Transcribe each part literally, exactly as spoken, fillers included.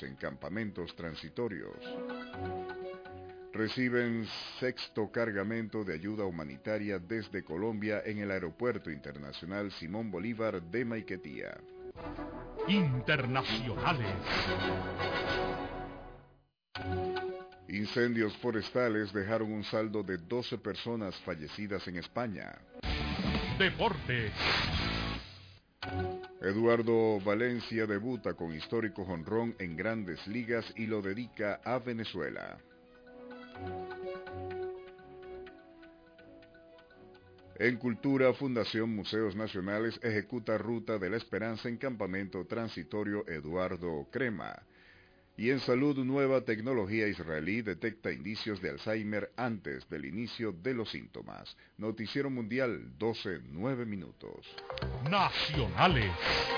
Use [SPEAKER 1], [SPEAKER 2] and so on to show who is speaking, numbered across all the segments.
[SPEAKER 1] en campamentos transitorios. Reciben sexto cargamento de ayuda humanitaria desde Colombia en el Aeropuerto Internacional Simón Bolívar de Maiquetía.
[SPEAKER 2] Internacionales.
[SPEAKER 1] Incendios forestales dejaron un saldo de doce personas fallecidas en España.
[SPEAKER 2] Deportes.
[SPEAKER 1] Eduardo Valencia debuta con histórico jonrón en Grandes Ligas y lo dedica a Venezuela. En Cultura, Fundación Museos Nacionales ejecuta Ruta de la Esperanza en Campamento Transitorio Eduardo Crema. Y en Salud, nueva tecnología israelí detecta indicios de Alzheimer antes del inicio de los síntomas. Noticiero Mundial, doce, nueve minutos.
[SPEAKER 2] Nacionales.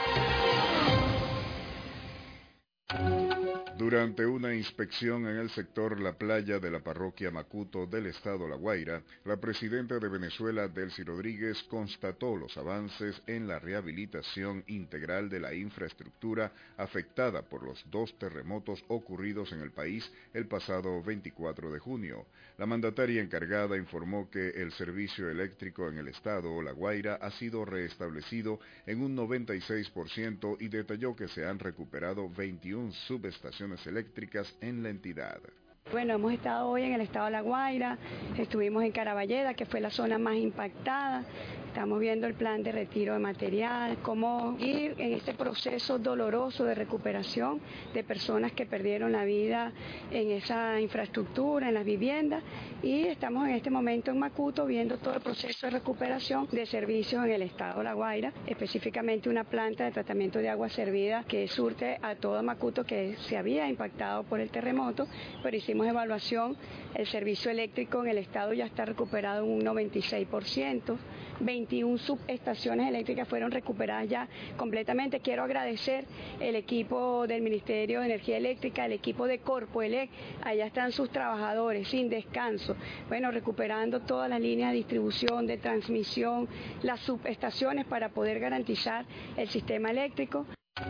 [SPEAKER 1] Durante una inspección en el sector La Playa de la parroquia Macuto del estado La Guaira, la presidenta de Venezuela, Delcy Rodríguez, constató los avances en la rehabilitación integral de la infraestructura afectada por los dos terremotos ocurridos en el país el pasado veinticuatro de junio. La mandataria encargada informó que el servicio eléctrico en el estado La Guaira ha sido restablecido en un noventa y seis por ciento y detalló que se han recuperado veintiuna subestaciones eléctricas en la entidad.
[SPEAKER 3] Bueno, hemos estado hoy en el estado de La Guaira, estuvimos en Caraballeda, que fue la zona más impactada. Estamos viendo el plan de retiro de material, cómo ir en este proceso doloroso de recuperación de personas que perdieron la vida en esa infraestructura, en las viviendas, y estamos en este momento en Macuto viendo todo el proceso de recuperación de servicios en el estado de La Guaira, específicamente una planta de tratamiento de agua servida que surte a todo Macuto que se había impactado por el terremoto, pero hicimos evaluación, el servicio eléctrico en el estado ya está recuperado en un noventa y seis por ciento, veintiuna subestaciones eléctricas fueron recuperadas ya completamente. Quiero agradecer el equipo del Ministerio de Energía Eléctrica, el equipo de Corpoelec, allá están sus trabajadores sin descanso, bueno, recuperando todas las líneas de distribución, de transmisión, las subestaciones para poder garantizar el sistema eléctrico.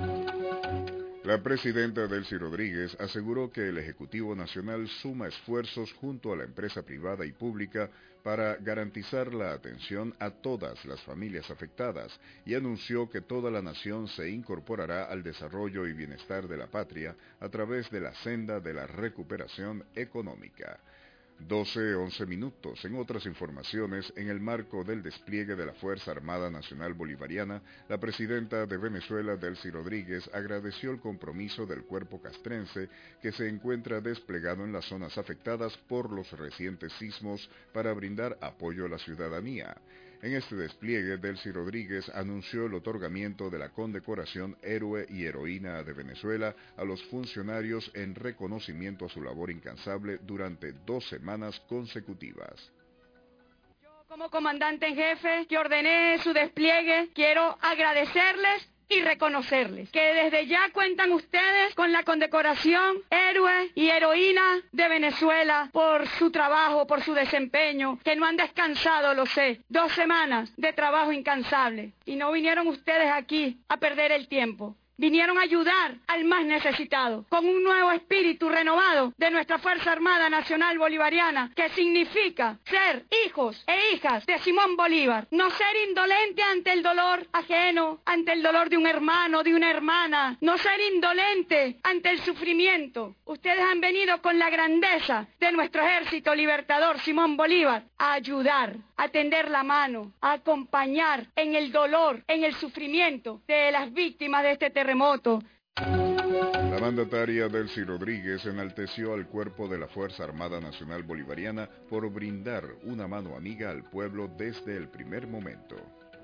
[SPEAKER 1] La presidenta Delcy Rodríguez aseguró que el Ejecutivo Nacional suma esfuerzos junto a la empresa privada y pública para garantizar la atención a todas las familias afectadas y anunció que toda la nación se incorporará al desarrollo y bienestar de la patria a través de la senda de la recuperación económica. doce, once minutos. En otras informaciones, en el marco del despliegue de la Fuerza Armada Nacional Bolivariana, la presidenta de Venezuela, Delcy Rodríguez, agradeció el compromiso del cuerpo castrense que se encuentra desplegado en las zonas afectadas por los recientes sismos para brindar apoyo a la ciudadanía. En este despliegue, Delcy Rodríguez anunció el otorgamiento de la condecoración Héroe y Heroína de Venezuela a los funcionarios en reconocimiento a su labor incansable durante dos semanas consecutivas.
[SPEAKER 3] Yo, como comandante en jefe que ordené su despliegue, quiero agradecerles y reconocerles que desde ya cuentan ustedes con la condecoración Héroe y Heroína de Venezuela por su trabajo, por su desempeño, que no han descansado, lo sé, dos semanas de trabajo incansable. Y no vinieron ustedes aquí a perder el tiempo. Vinieron a ayudar al más necesitado, con un nuevo espíritu renovado de nuestra Fuerza Armada Nacional Bolivariana, que significa ser hijos e hijas de Simón Bolívar, no ser indolente ante el dolor ajeno, ante el dolor de un hermano, de una hermana, no ser indolente ante el sufrimiento. Ustedes han venido con la grandeza de nuestro ejército libertador Simón Bolívar a ayudar, a tender la mano, a acompañar en el dolor, en el sufrimiento de las víctimas de este terremoto. Terremoto.
[SPEAKER 1] La mandataria Delcy Rodríguez enalteció al cuerpo de la Fuerza Armada Nacional Bolivariana por brindar una mano amiga al pueblo desde el primer momento.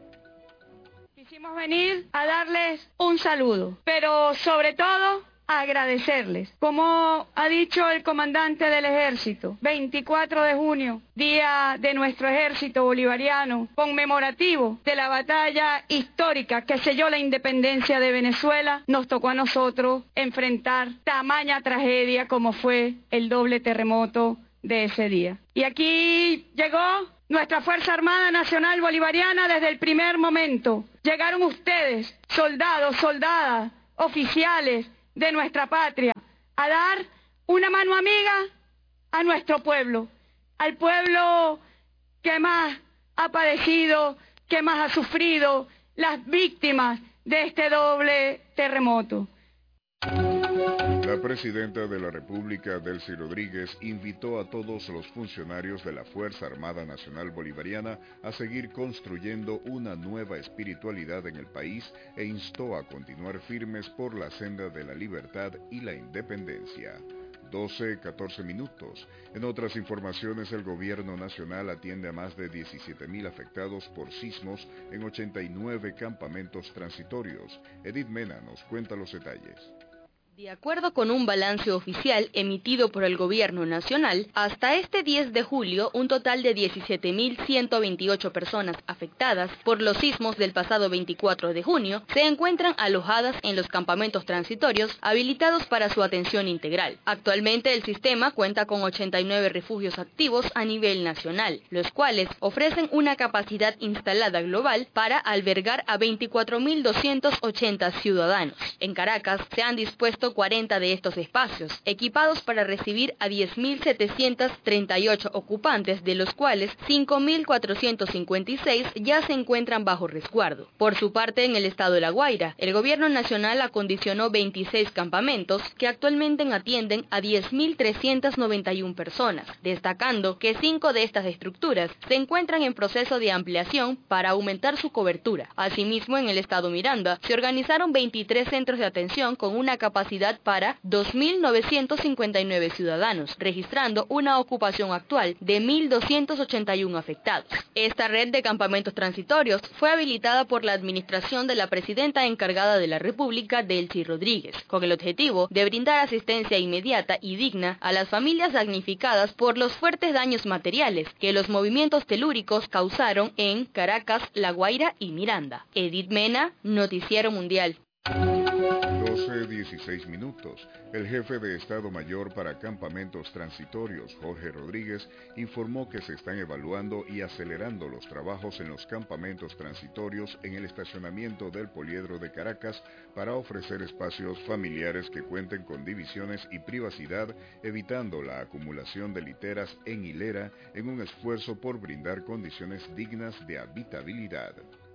[SPEAKER 3] Quisimos venir a darles un saludo, pero sobre todo a agradecerles. Como ha dicho el comandante del ejército, veinticuatro de junio, día de nuestro ejército bolivariano, conmemorativo de la batalla histórica que selló la independencia de Venezuela, nos tocó a nosotros enfrentar tamaña tragedia como fue el doble terremoto de ese día. Y aquí llegó nuestra Fuerza Armada Nacional Bolivariana desde el primer momento. Llegaron ustedes, soldados, soldadas, oficiales de nuestra patria, a dar una mano amiga a nuestro pueblo, al pueblo que más ha padecido, que más ha sufrido, las víctimas de este doble terremoto.
[SPEAKER 1] La presidenta de la República, Delcy Rodríguez, invitó a todos los funcionarios de la Fuerza Armada Nacional Bolivariana a seguir construyendo una nueva espiritualidad en el país e instó a continuar firmes por la senda de la libertad y la independencia. doce, catorce minutos. En otras informaciones, el gobierno nacional atiende a más de diecisiete mil afectados por sismos en ochenta y nueve campamentos transitorios. Edith Mena nos cuenta los detalles.
[SPEAKER 4] De acuerdo con un balance oficial emitido por el Gobierno Nacional, hasta este diez de julio, un total de diecisiete mil ciento veintiocho personas afectadas por los sismos del pasado veinticuatro de junio se encuentran alojadas en los campamentos transitorios habilitados para su atención integral. Actualmente el sistema cuenta con ochenta y nueve refugios activos a nivel nacional, los cuales ofrecen una capacidad instalada global para albergar a veinticuatro mil doscientos ochenta ciudadanos. En Caracas se han dispuesto cuarenta de estos espacios, equipados para recibir a diez mil setecientos treinta y ocho ocupantes, de los cuales cinco mil cuatrocientos cincuenta y seis ya se encuentran bajo resguardo. Por su parte, en el estado de La Guaira, el gobierno nacional acondicionó veintiséis campamentos que actualmente atienden a diez mil trescientas noventa y una personas, destacando que cinco de estas estructuras se encuentran en proceso de ampliación para aumentar su cobertura. Asimismo, en el estado Miranda, se organizaron veintitrés centros de atención con una capacidad para dos mil novecientos cincuenta y nueve ciudadanos, registrando una ocupación actual de mil doscientos ochenta y uno afectados. Esta red de campamentos transitorios fue habilitada por la administración de la presidenta encargada de la República, Delcy Rodríguez, con el objetivo de brindar asistencia inmediata y digna a las familias damnificadas por los fuertes daños materiales que los movimientos telúricos causaron en Caracas, La Guaira y Miranda. Edith Mena, Noticiero Mundial.
[SPEAKER 1] doce, dieciséis minutos. El jefe de Estado Mayor para Campamentos Transitorios, Jorge Rodríguez, informó que se están evaluando y acelerando los trabajos en los campamentos transitorios en el estacionamiento del Poliedro de Caracas para ofrecer espacios familiares que cuenten con divisiones y privacidad, evitando la acumulación de literas en hilera en un esfuerzo por brindar condiciones dignas de habitabilidad.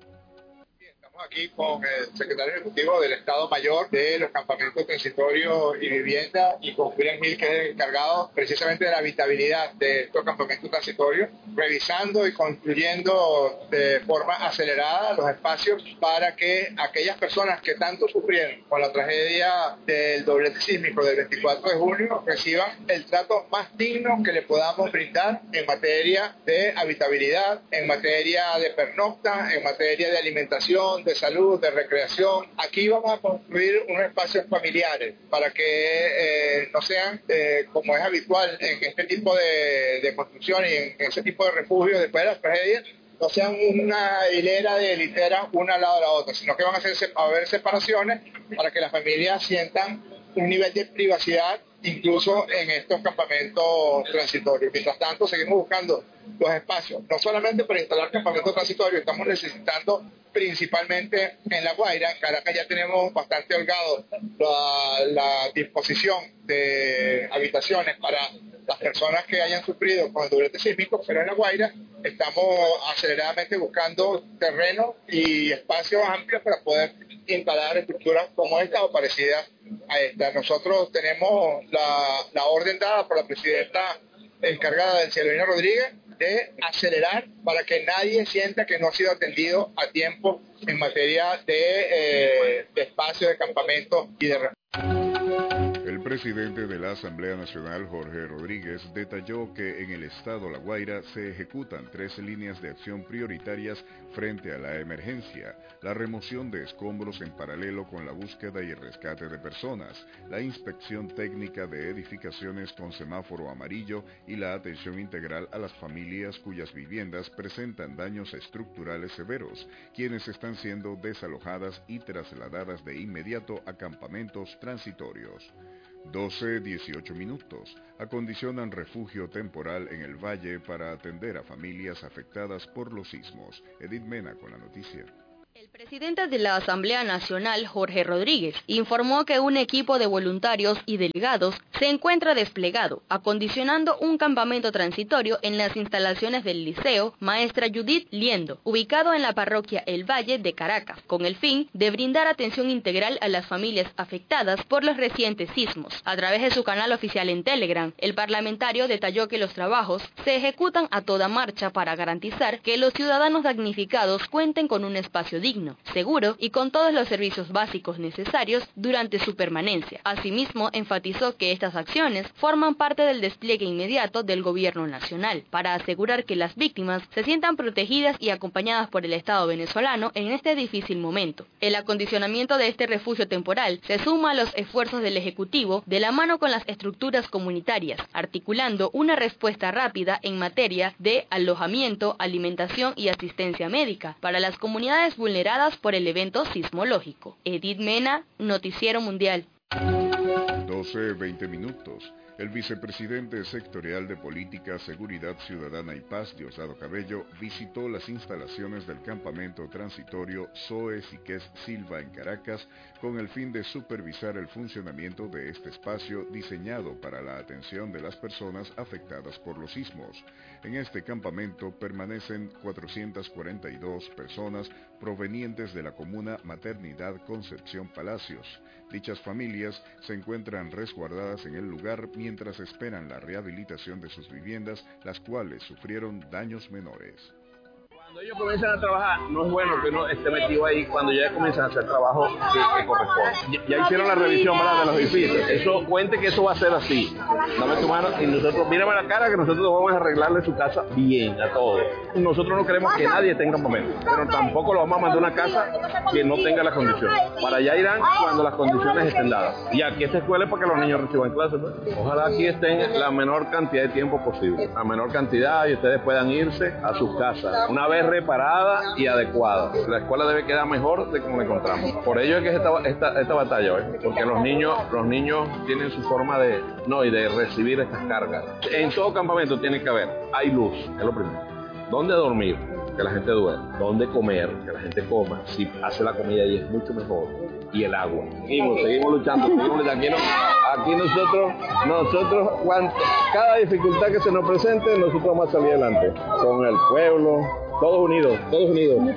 [SPEAKER 5] Aquí con el secretario ejecutivo del Estado Mayor de los campamentos transitorios y vivienda y con William Hill, que es el encargado precisamente de la habitabilidad de estos campamentos transitorios, revisando y construyendo de forma acelerada los espacios para que aquellas personas que tanto sufrieron con la tragedia del doblete sísmico del veinticuatro de junio reciban el trato más digno que le podamos brindar en materia de habitabilidad, en materia de pernocta, en materia de alimentación, de salud, de recreación. Aquí vamos a construir unos espacios familiares para que eh, no sean, eh, como es habitual en este tipo de, de construcción y en ese tipo de refugios después de las tragedias, no sean una hilera de literas una al lado de la otra, sino que van a, hacer, a haber separaciones para que las familias sientan un nivel de privacidad incluso en estos campamentos transitorios. Mientras tanto, seguimos buscando los espacios, no solamente para instalar campamentos transitorios, estamos necesitando principalmente en La Guaira. En Caracas ya tenemos bastante holgado la, la disposición de habitaciones para las personas que hayan sufrido con el doblete sísmico, pero en La Guaira estamos aceleradamente buscando terreno y espacios amplios para poder instalar estructuras como esta o parecidas a esta. Nosotros tenemos la, la orden dada por la presidenta encargada del Cielo Rodríguez de acelerar para que nadie sienta que no ha sido atendido a tiempo en materia de, eh, de espacio, de campamento y de refugio.
[SPEAKER 1] El presidente de la Asamblea Nacional, Jorge Rodríguez, detalló que en el estado La Guaira se ejecutan tres líneas de acción prioritarias frente a la emergencia: la remoción de escombros en paralelo con la búsqueda y rescate de personas, la inspección técnica de edificaciones con semáforo amarillo y la atención integral a las familias cuyas viviendas presentan daños estructurales severos, quienes están siendo desalojadas y trasladadas de inmediato a campamentos transitorios. doce, dieciocho minutos. Acondicionan refugio temporal en el Valle para atender a familias afectadas por los sismos. Edith Mena con la noticia.
[SPEAKER 4] El presidente de la Asamblea Nacional, Jorge Rodríguez, informó que un equipo de voluntarios y delegados se encuentra desplegado, acondicionando un campamento transitorio en las instalaciones del Liceo Maestra Judith Liendo, ubicado en la parroquia El Valle de Caracas, con el fin de brindar atención integral a las familias afectadas por los recientes sismos. A través de su canal oficial en Telegram, el parlamentario detalló que los trabajos se ejecutan a toda marcha para garantizar que los ciudadanos damnificados cuenten con un espacio digno, seguro y con todos los servicios básicos necesarios durante su permanencia. Asimismo, enfatizó que estas acciones forman parte del despliegue inmediato del gobierno nacional para asegurar que las víctimas se sientan protegidas y acompañadas por el Estado venezolano en este difícil momento. El acondicionamiento de este refugio temporal se suma a los esfuerzos del Ejecutivo de la mano con las estructuras comunitarias, articulando una respuesta rápida en materia de alojamiento, alimentación y asistencia médica para las comunidades vulnerables por el evento sismológico. Edith Mena, Noticiero Mundial.
[SPEAKER 1] doce veinte minutos. El vicepresidente sectorial de Política, Seguridad Ciudadana y Paz, Diosdado Cabello, visitó las instalaciones del campamento transitorio Zoe Siquez Silva en Caracas con el fin de supervisar el funcionamiento de este espacio diseñado para la atención de las personas afectadas por los sismos. En este campamento permanecen cuatrocientas cuarenta y dos personas provenientes de la comuna Maternidad Concepción Palacios. Dichas familias se encuentran resguardadas en el lugar mientras esperan la rehabilitación de sus viviendas, las cuales sufrieron daños menores.
[SPEAKER 6] Cuando ellos comienzan a trabajar, no es bueno que uno esté metido ahí cuando ya comienzan a hacer trabajo que, que corresponde. Ya, ya hicieron la revisión, ¿verdad?, de los edificios. Eso, cuente que eso va a ser así. Dame tu mano y nosotros, mírame la cara que nosotros vamos a arreglarle su casa bien a todos. Nosotros no queremos que nadie tenga campamento, pero tampoco lo vamos a mandar a una casa que no tenga las condiciones. Para allá irán cuando las condiciones estén dadas. Y aquí esta escuela es para que los niños reciban clases, pues. Ojalá aquí estén la menor cantidad de tiempo posible. La menor cantidad y ustedes puedan irse a sus casas. Una vez reparada y adecuada. La escuela debe quedar mejor de como la encontramos. Por ello es que es esta, esta, esta batalla, ¿eh? Porque los niños, los niños tienen su forma de, no, y de recibir estas cargas. En todo campamento tiene que haber, hay luz, es lo primero. ¿Dónde dormir? Que la gente duerma. ¿Dónde comer? Que la gente coma. Si hace la comida y es mucho mejor. Y el agua. Seguimos, seguimos luchando, seguimos luchando. Aquí, no, aquí nosotros, nosotros, cuanto, cada dificultad que se nos presente, nosotros vamos a salir adelante. Con el pueblo, todos unidos, todos unidos.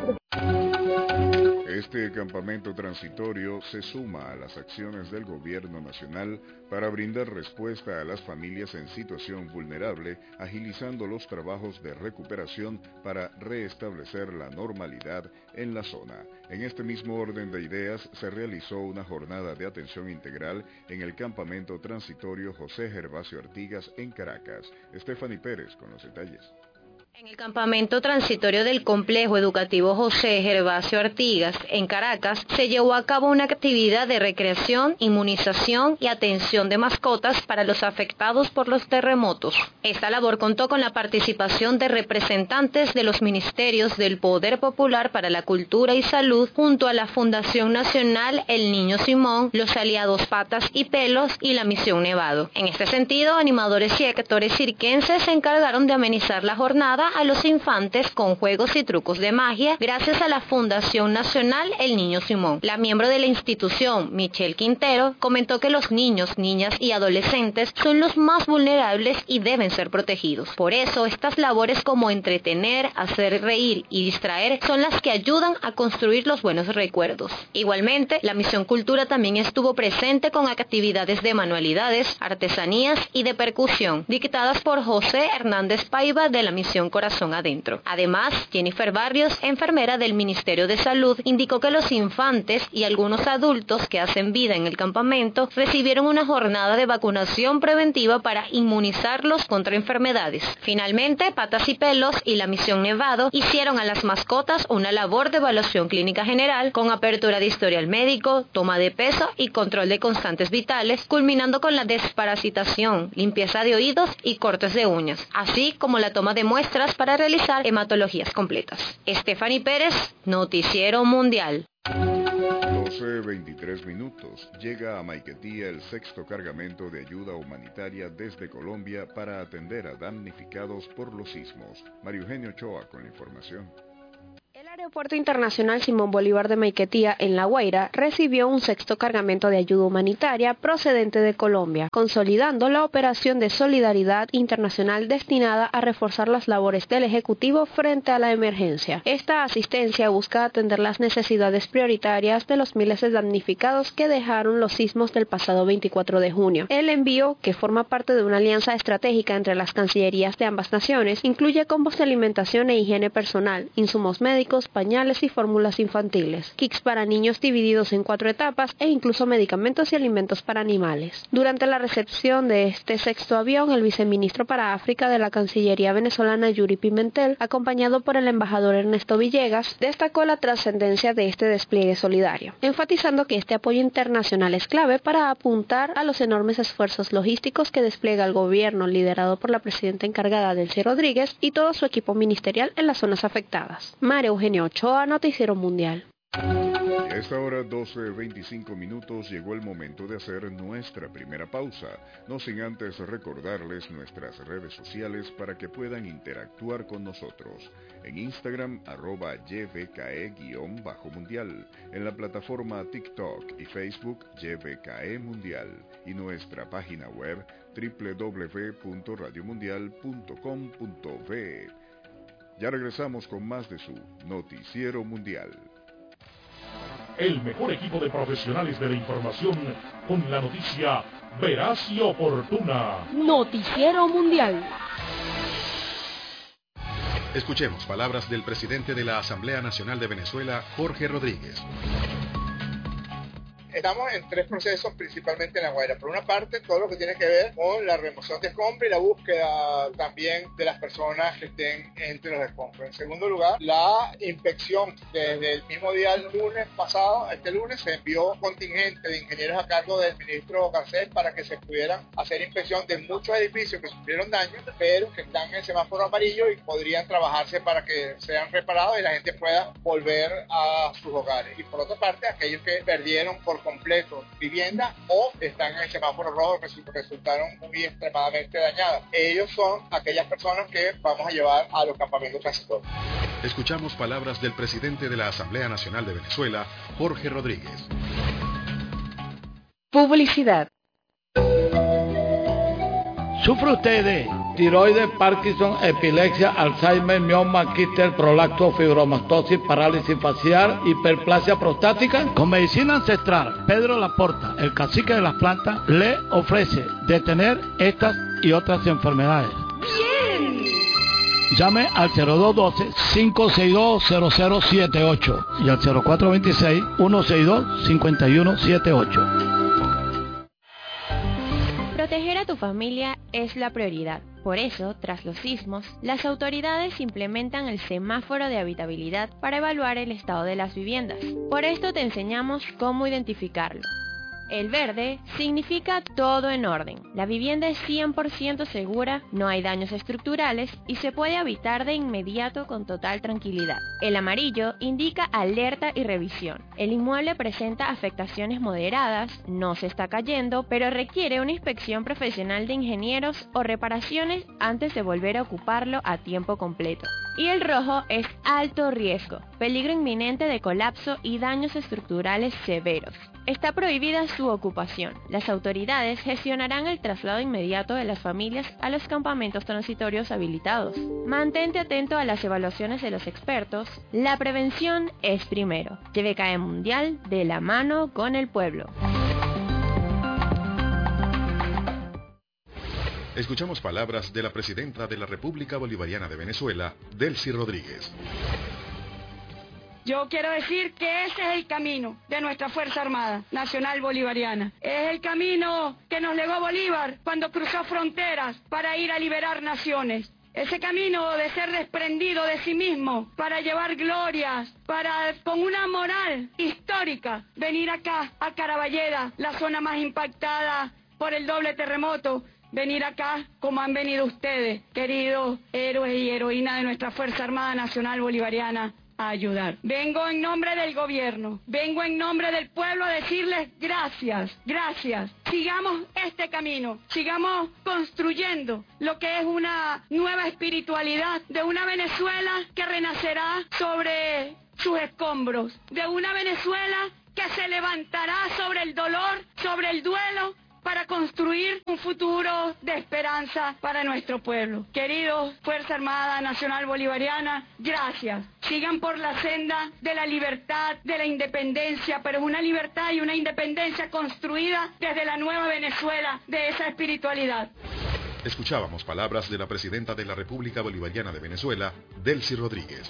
[SPEAKER 1] Este campamento transitorio se suma a las acciones del gobierno nacional para brindar respuesta a las familias en situación vulnerable, agilizando los trabajos de recuperación para restablecer la normalidad en la zona. En este mismo orden de ideas, se realizó una jornada de atención integral en el campamento transitorio José Gervasio Artigas en Caracas. Stephanie Pérez con los detalles.
[SPEAKER 7] En el campamento transitorio del complejo educativo José Gervasio Artigas, en Caracas, se llevó a cabo una actividad de recreación, inmunización y atención de mascotas para los afectados por los terremotos. Esta labor contó con la participación de representantes de los ministerios del Poder Popular para la Cultura y Salud, junto a la Fundación Nacional El Niño Simón, los aliados Patas y Pelos y la Misión Nevado. En este sentido, animadores y actores cirquenses se encargaron de amenizar la jornada a los infantes con juegos y trucos de magia gracias a la Fundación Nacional El Niño Simón. La miembro de la institución, Michelle Quintero, comentó que los niños, niñas y adolescentes son los más vulnerables y deben ser protegidos. Por eso, estas labores como entretener, hacer reír y distraer son las que ayudan a construir los buenos recuerdos. Igualmente, la Misión Cultura también estuvo presente con actividades de manualidades, artesanías y de percusión, dictadas por José Hernández Paiva de la Misión Corazón Adentro. Además, Jennifer Barrios, enfermera del Ministerio de Salud, indicó que los infantes y algunos adultos que hacen vida en el campamento recibieron una jornada de vacunación preventiva para inmunizarlos contra enfermedades. Finalmente, Patas y Pelos y la Misión Nevado hicieron a las mascotas una labor de evaluación clínica general con apertura de historial médico, toma de peso y control de constantes vitales, culminando con la desparasitación, limpieza de oídos y cortes de uñas, así como la toma de muestras para realizar hematologías completas. Stephanie Pérez, Noticiero Mundial.
[SPEAKER 1] doce veintitrés minutos. Llega a Maiquetía el sexto cargamento de ayuda humanitaria desde Colombia para atender a damnificados por los sismos. María Eugenia Ochoa con la información.
[SPEAKER 4] El área
[SPEAKER 8] Aeropuerto Internacional Simón Bolívar de Maiquetía, en La Guaira, recibió un sexto cargamento de ayuda humanitaria procedente de Colombia, consolidando la operación de solidaridad internacional destinada a reforzar las labores del Ejecutivo frente a la emergencia. Esta asistencia busca atender las necesidades prioritarias de los miles de damnificados que dejaron los sismos del pasado veinticuatro de junio. El envío, que forma parte de una alianza estratégica entre las cancillerías de ambas naciones, incluye combos de alimentación e higiene personal, insumos médicos, pañales y fórmulas infantiles, kits para niños divididos en cuatro etapas e incluso medicamentos y alimentos para animales. Durante la recepción de este sexto avión, el viceministro para África de la Cancillería venezolana Yuri Pimentel, acompañado por el embajador Ernesto Villegas, destacó la trascendencia de este despliegue solidario, enfatizando que este apoyo internacional es clave para apuntar a los enormes esfuerzos logísticos que despliega el gobierno liderado por la presidenta encargada Delcy Rodríguez y todo su equipo ministerial en las zonas afectadas. María Eugenia Ochoa, Noticiero Mundial.
[SPEAKER 1] A esta hora, doce veinticinco minutos, llegó el momento de hacer nuestra primera pausa, no sin antes recordarles nuestras redes sociales para que puedan interactuar con nosotros. En Instagram, arroba yvke-mundial, en la plataforma TikTok y Facebook, yvke mundial, y nuestra página web, doble u doble u doble u punto radio mundial punto com punto be. Ya regresamos con más de su Noticiero Mundial.
[SPEAKER 2] El mejor equipo de profesionales de la información con la noticia veraz y oportuna.
[SPEAKER 4] Noticiero Mundial.
[SPEAKER 9] Escuchemos palabras del presidente de la Asamblea Nacional de Venezuela, Jorge Rodríguez.
[SPEAKER 5] Estamos en tres procesos principalmente en La Guaira. Por una parte, todo lo que tiene que ver con la remoción de escombros y la búsqueda también de las personas que estén entre los escombros. En segundo lugar, la inspección. Desde el mismo día, el lunes pasado, este lunes, se envió un contingente de ingenieros a cargo del ministro Garcés para que se pudieran hacer inspección de muchos edificios que sufrieron daños, pero que están en el semáforo amarillo y podrían trabajarse para que sean reparados y la gente pueda volver a sus hogares. Y por otra parte, aquellos que perdieron por completo vivienda o están en el semáforo rojo que resultaron muy extremadamente dañadas. Ellos son aquellas personas que vamos a llevar a los campamentos transitorios.
[SPEAKER 9] Escuchamos palabras del presidente de la Asamblea Nacional de Venezuela, Jorge Rodríguez.
[SPEAKER 8] Publicidad.
[SPEAKER 10] ¿Sufre usted de tiroides, Parkinson, epilepsia, Alzheimer, mioma, quistes, prolapso, fibromastosis, parálisis facial, hiperplasia prostática? Con medicina ancestral, Pedro Laporta, el cacique de las plantas, le ofrece detener estas y otras enfermedades.
[SPEAKER 3] ¡Bien!
[SPEAKER 10] Llame al cero dos uno dos, cinco seis dos, cero cero siete ocho y al cero cuatro dos seis, uno seis dos, cinco uno siete ocho.
[SPEAKER 7] Proteger a tu familia es la prioridad. Por eso, tras los sismos, las autoridades implementan el semáforo de habitabilidad para evaluar el estado de las viviendas. Por esto te enseñamos cómo identificarlo. El verde significa todo en orden. La vivienda es cien por ciento segura, no hay daños estructurales y se puede habitar de inmediato con total tranquilidad. El amarillo indica alerta y revisión. El inmueble presenta afectaciones moderadas, no se está cayendo, pero requiere una inspección profesional de ingenieros o reparaciones antes de volver a ocuparlo a tiempo completo. Y el rojo es alto riesgo, peligro inminente de colapso y daños estructurales severos. Está prohibida su ocupación. Las autoridades gestionarán el traslado inmediato de las familias a los campamentos transitorios habilitados. Mantente atento a las evaluaciones de los expertos. La prevención es primero. Y V K E Mundial, de la mano con el pueblo.
[SPEAKER 9] Escuchamos palabras de la presidenta de la República Bolivariana de Venezuela, Delcy Rodríguez.
[SPEAKER 3] Yo quiero decir que ese es el camino de nuestra Fuerza Armada Nacional Bolivariana. Es el camino que nos legó Bolívar cuando cruzó fronteras para ir a liberar naciones. Ese camino de ser desprendido de sí mismo para llevar glorias, para con una moral histórica venir acá a Caraballeda, la zona más impactada por el doble terremoto. Venir acá como han venido ustedes, queridos héroes y heroínas de nuestra Fuerza Armada Nacional Bolivariana, a ayudar. Vengo en nombre del gobierno, vengo en nombre del pueblo a decirles gracias, gracias. Sigamos este camino, sigamos construyendo lo que es una nueva espiritualidad de una Venezuela que renacerá sobre sus escombros, de una Venezuela que se levantará sobre el dolor, sobre el duelo, para construir un futuro de esperanza para nuestro pueblo. Queridos Fuerza Armada Nacional Bolivariana, gracias. Sigan por la senda de la libertad, de la independencia, pero es una libertad y una independencia construida desde la nueva Venezuela, de esa espiritualidad.
[SPEAKER 9] Escuchábamos palabras de la presidenta de la República Bolivariana de Venezuela, Delcy Rodríguez.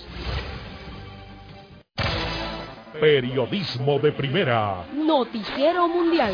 [SPEAKER 2] Periodismo de primera.
[SPEAKER 11] Noticiero Mundial.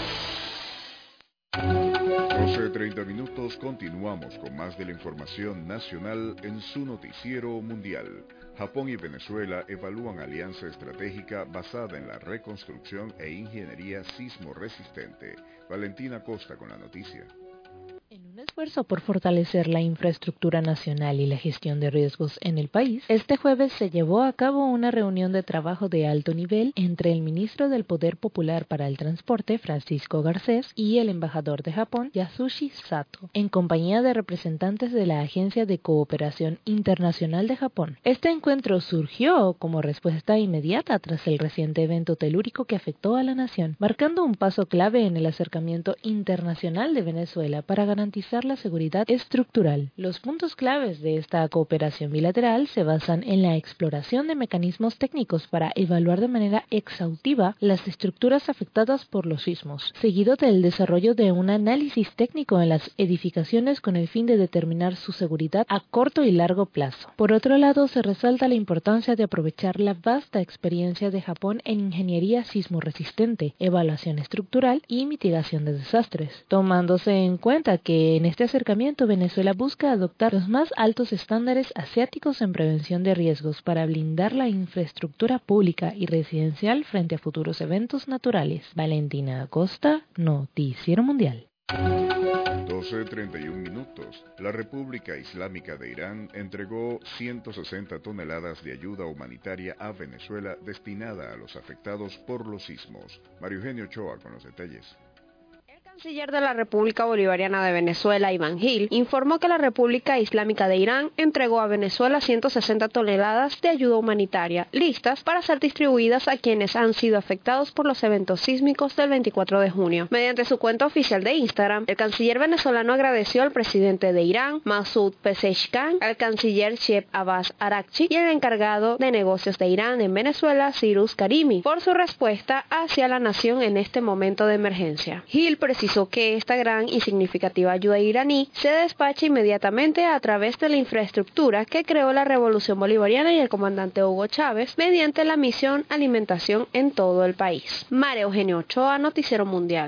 [SPEAKER 1] doce treinta minutos, continuamos con más de la información nacional en su noticiero mundial. Japón y Venezuela evalúan alianza estratégica basada en la reconstrucción e ingeniería sismo resistente. Valentina Costa con la noticia.
[SPEAKER 12] En un esfuerzo por fortalecer la infraestructura nacional y la gestión de riesgos en el país, este jueves se llevó a cabo una reunión de trabajo de alto nivel entre el ministro del Poder Popular para el Transporte, Francisco Garcés, y el embajador de Japón, Yasushi Sato, en compañía de representantes de la Agencia de Cooperación Internacional de Japón. Este encuentro surgió como respuesta inmediata tras el reciente evento telúrico que afectó a la nación, marcando un paso clave en el acercamiento internacional de Venezuela para garantizar la seguridad estructural. Los puntos claves de esta cooperación bilateral se basan en la exploración de mecanismos técnicos para evaluar de manera exhaustiva las estructuras afectadas por los sismos, seguido del desarrollo de un análisis técnico en las edificaciones con el fin de determinar su seguridad a corto y largo plazo. Por otro lado, se resalta la importancia de aprovechar la vasta experiencia de Japón en ingeniería sismo resistente, evaluación estructural y mitigación de desastres, tomándose en cuenta que en este acercamiento Venezuela busca adoptar los más altos estándares asiáticos en prevención de riesgos para blindar la infraestructura pública y residencial frente a futuros eventos naturales. Valentina Acosta, Noticiero Mundial.
[SPEAKER 1] doce treinta y un minutos. La República Islámica de Irán entregó ciento sesenta toneladas de ayuda humanitaria a Venezuela destinada a los afectados por los sismos. Mario Eugenio Ochoa con los detalles.
[SPEAKER 8] El canciller de la República Bolivariana de Venezuela, Iván Gil, informó que la República Islámica de Irán entregó a Venezuela ciento sesenta toneladas de ayuda humanitaria, listas para ser distribuidas a quienes han sido afectados por los eventos sísmicos del veinticuatro de junio. Mediante su cuenta oficial de Instagram, el canciller venezolano agradeció al presidente de Irán, Masoud Pezeshkian, al canciller Sheikh Abbas Araghchi y el encargado de negocios de Irán en Venezuela, Cyrus Karimi, por su respuesta hacia la nación en este momento de emergencia. Gil precisó que esta gran y significativa ayuda iraní se despacha inmediatamente a través de la infraestructura que creó la Revolución Bolivariana y el comandante Hugo Chávez mediante la misión Alimentación en todo el país. María Eugenio Ochoa, Noticiero Mundial.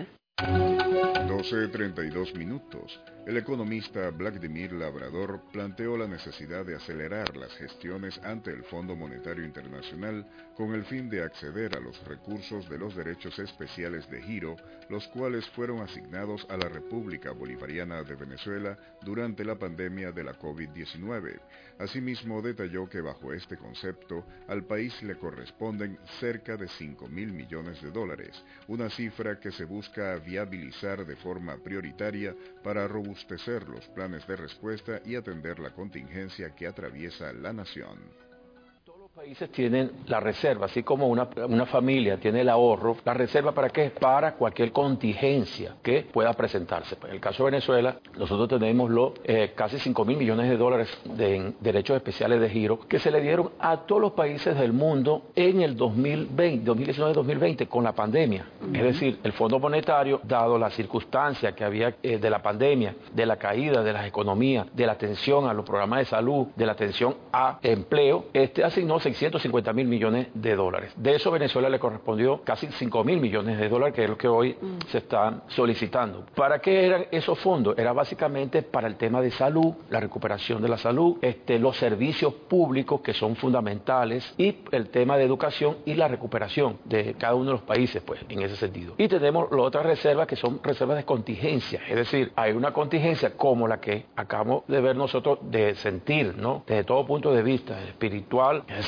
[SPEAKER 1] doce treinta y dos minutos. El economista Vladimir Labrador planteó la necesidad de acelerar las gestiones ante el Fondo Monetario Internacional con el fin de acceder a los recursos de los derechos especiales de giro, los cuales fueron asignados a la República Bolivariana de Venezuela durante la pandemia de la COVID diecinueve. Asimismo, detalló que bajo este concepto al país le corresponden cerca de cinco mil millones de dólares, una cifra que se busca viabilizar de forma prioritaria para robustecer los planes de respuesta y atender la contingencia que atraviesa la nación.
[SPEAKER 13] Los países tienen la reserva, así como una, una familia tiene el ahorro. ¿La reserva para qué? Para cualquier contingencia que pueda presentarse. En el caso de Venezuela, nosotros tenemos los eh, casi cinco mil millones de dólares de en derechos especiales de giro que se le dieron a todos los países del mundo en el dos mil veinte, dos mil diecinueve dos mil veinte con la pandemia. Uh-huh. Es decir, el Fondo Monetario, dado la circunstancia que había eh, de la pandemia, de la caída de las economías, de la atención a los programas de salud, de la atención a empleo, este asignó seiscientos cincuenta mil millones de dólares. De eso Venezuela le correspondió casi cinco mil millones de dólares, que es lo que hoy mm. se están solicitando. ¿Para qué eran esos fondos? Era básicamente para el tema de salud, la recuperación de la salud, este, los servicios públicos que son fundamentales y el tema de educación y la recuperación de cada uno de los países, pues, en ese sentido. Y tenemos las otras reservas que son reservas de contingencia, es decir, hay una contingencia como la que acabamos de ver nosotros, de sentir, ¿no? Desde todo punto de vista espiritual, es decir,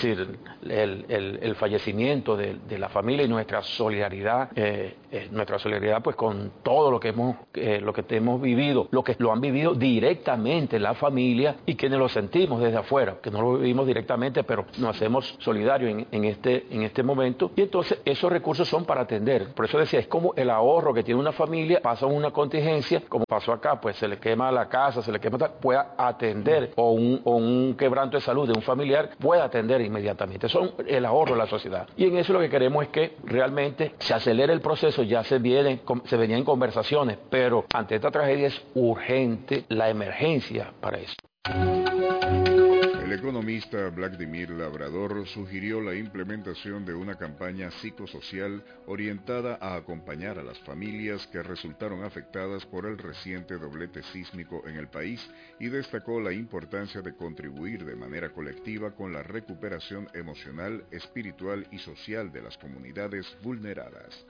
[SPEAKER 13] decir, el, el, el fallecimiento de, de la familia y nuestra solidaridad, eh, eh, nuestra solidaridad pues con todo lo que hemos, eh, lo que hemos vivido, lo que lo han vivido directamente la familia y quienes lo sentimos desde afuera, que no lo vivimos directamente, pero nos hacemos solidarios en, en, este, en este momento. Y entonces esos recursos son para atender. Por eso decía, es como el ahorro que tiene una familia, pasa una contingencia, como pasó acá, pues se le quema la casa, se le quema, pueda atender, o un, o un quebranto de salud de un familiar, pueda atender inmediatamente. Son el ahorro de la sociedad. Y en eso lo que queremos es que realmente se acelere el proceso, ya se vienen, se venían conversaciones, pero ante esta tragedia es urgente la emergencia para eso.
[SPEAKER 1] El economista Vladimir Labrador sugirió la implementación de una campaña psicosocial orientada a acompañar a las familias que resultaron afectadas por el reciente doblete sísmico en el país y destacó la importancia de contribuir de manera colectiva con la recuperación emocional, espiritual y social de las comunidades vulneradas.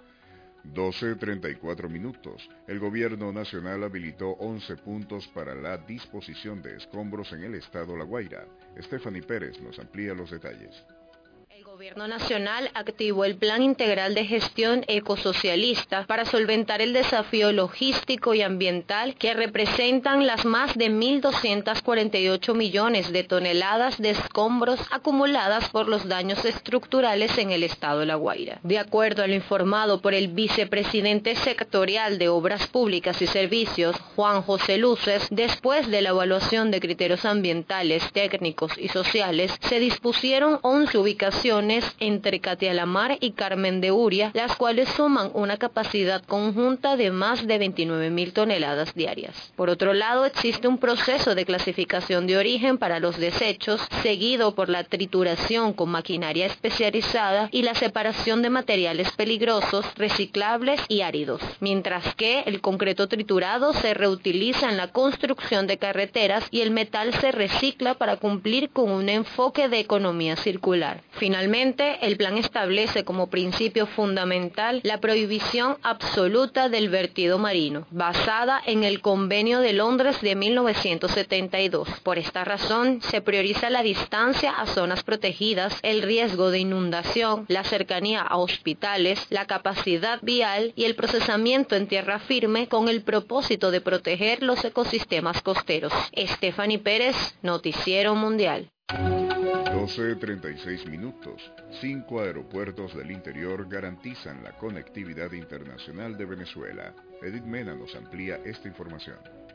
[SPEAKER 1] doce treinta y cuatro minutos. El gobierno nacional habilitó once puntos para la disposición de escombros en el estado La Guaira. Stephanie Pérez nos amplía los detalles.
[SPEAKER 7] El Gobierno Nacional activó el Plan Integral de Gestión Ecosocialista para solventar el desafío logístico y ambiental que representan las más de mil doscientos cuarenta y ocho millones de toneladas de escombros acumuladas por los daños estructurales en el estado de La Guaira. De acuerdo a lo informado por el vicepresidente sectorial de Obras Públicas y Servicios, Juan José Luces, después de la evaluación de criterios ambientales, técnicos y sociales, se dispusieron once ubicaciones entre Catialamar y Carmen de Uria, las cuales suman una capacidad conjunta de más de veintinueve mil toneladas diarias. Por otro lado, existe un proceso de clasificación de origen para los desechos, seguido por la trituración con maquinaria especializada y la separación de materiales peligrosos, reciclables y áridos, mientras que el concreto triturado se reutiliza en la construcción de carreteras y el metal se recicla para cumplir con un enfoque de economía circular. Finalmente, el plan establece como principio fundamental la prohibición absoluta del vertido marino, basada en el Convenio de Londres de mil novecientos setenta y dos. Por esta razón, se prioriza la distancia a zonas protegidas, el riesgo de inundación, la cercanía a hospitales, la capacidad vial y el procesamiento en tierra firme con el propósito de proteger los ecosistemas costeros. Stephanie Pérez, Noticiero Mundial.
[SPEAKER 1] doce treinta y seis minutos. Cinco aeropuertos del interior garantizan la conectividad internacional de Venezuela. Edith Mena nos amplía esta información.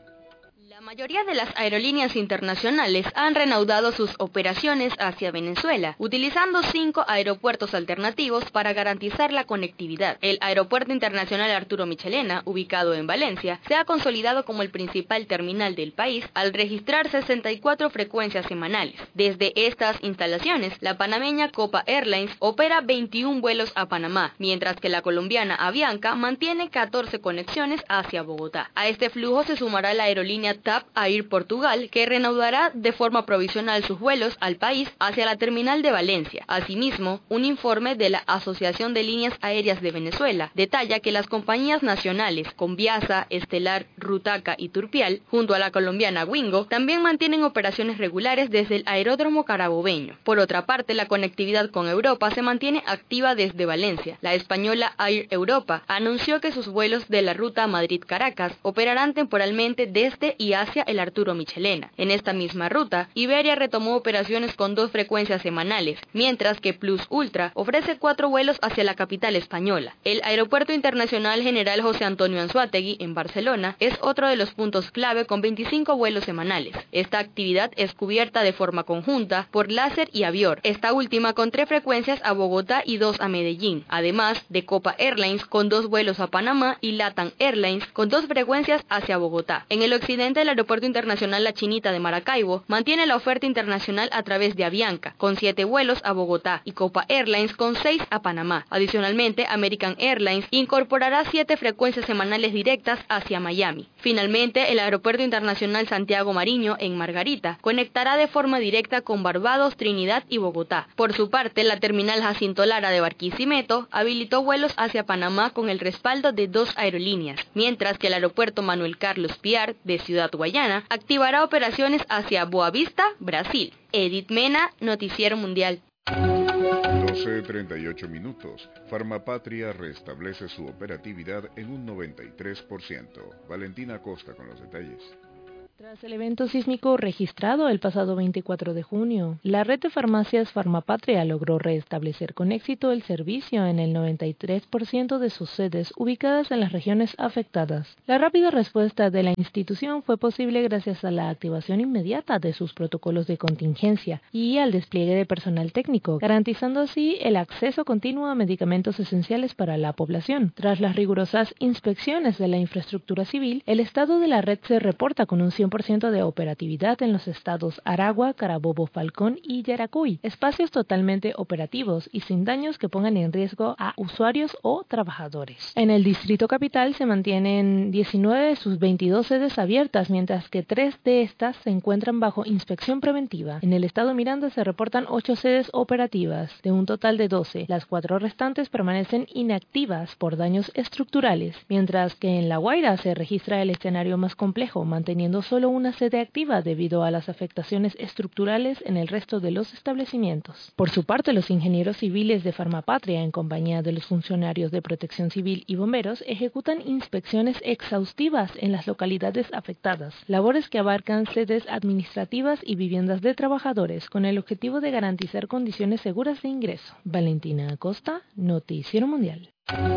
[SPEAKER 4] La mayoría de las aerolíneas internacionales han reanudado sus operaciones hacia Venezuela, utilizando cinco aeropuertos alternativos para garantizar la conectividad. El Aeropuerto Internacional Arturo Michelena, ubicado en Valencia, se ha consolidado como el principal terminal del país al registrar sesenta y cuatro frecuencias semanales. Desde estas instalaciones, la panameña Copa Airlines opera veintiún vuelos a Panamá, mientras que la colombiana Avianca mantiene catorce conexiones hacia Bogotá. A este flujo se sumará la aerolínea TAP Air Portugal, que reanudará de forma provisional sus vuelos al país hacia la terminal de Valencia. Asimismo, un informe de la Asociación de Líneas Aéreas de Venezuela detalla que las compañías nacionales Conviasa, Estelar, Rutaca y Turpial, junto a la colombiana Wingo, también mantienen operaciones regulares desde el aeródromo carabobeño. Por otra parte, la conectividad con Europa se mantiene activa desde Valencia. La española Air Europa anunció que sus vuelos de la ruta Madrid-Caracas operarán temporalmente desde y hacia el Arturo Michelena. En esta misma ruta, Iberia retomó operaciones con dos frecuencias semanales, mientras que Plus Ultra ofrece cuatro vuelos hacia la capital española. El Aeropuerto Internacional General José Antonio Anzoátegui, en Barcelona, es otro de los puntos clave con veinticinco vuelos semanales. Esta actividad es cubierta de forma conjunta por Láser y Avior, esta última con tres frecuencias a Bogotá y dos a Medellín, además de Copa Airlines con dos vuelos a Panamá y Latam Airlines con dos frecuencias hacia Bogotá. En el occidente, el Aeropuerto Internacional La Chinita de Maracaibo mantiene la oferta internacional a través de Avianca, con siete vuelos a Bogotá, y Copa Airlines con seis a Panamá. Adicionalmente, American Airlines incorporará siete frecuencias semanales directas hacia Miami. Finalmente, el Aeropuerto Internacional Santiago Mariño, en Margarita, conectará de forma directa con Barbados, Trinidad y Bogotá. Por su parte, la terminal Jacinto Lara de Barquisimeto habilitó vuelos hacia Panamá con el respaldo de dos aerolíneas, mientras que el Aeropuerto Manuel Carlos Piar de Ciudad Guayana activará operaciones hacia Boa Vista, Brasil. Edith Mena, Noticiero Mundial.
[SPEAKER 1] doce treinta y ocho minutos. Farmapatria restablece su operatividad en un noventa y tres por ciento. Valentina Acosta con los detalles.
[SPEAKER 12] Tras el evento sísmico registrado el pasado veinticuatro de junio, la red de farmacias Farmapatria logró restablecer con éxito el servicio en el noventa y tres por ciento de sus sedes ubicadas en las regiones afectadas. La rápida respuesta de la institución fue posible gracias a la activación inmediata de sus protocolos de contingencia y al despliegue de personal técnico, garantizando así el acceso continuo a medicamentos esenciales para la población. Tras las rigurosas inspecciones de la infraestructura civil, el estado de la red se reporta con un cien por ciento de operatividad en los estados Aragua, Carabobo, Falcón y Yaracuy, espacios totalmente operativos y sin daños que pongan en riesgo a usuarios o trabajadores. En el Distrito Capital se mantienen diecinueve de sus veintidós sedes abiertas, mientras que tres de estas se encuentran bajo inspección preventiva. En el estado Miranda se reportan ocho sedes operativas, de un total de doce. Las cuatro restantes permanecen inactivas por daños estructurales, mientras que en La Guaira se registra el escenario más complejo, manteniendo solo una sede activa debido a las afectaciones estructurales en el resto de los establecimientos. Por su parte, los ingenieros civiles de Farmapatria, en compañía de los funcionarios de Protección Civil y bomberos, ejecutan inspecciones exhaustivas en las localidades afectadas, labores que abarcan sedes administrativas y viviendas de trabajadores, con el objetivo de garantizar condiciones seguras de ingreso. Valentina Acosta, Noticiero Mundial.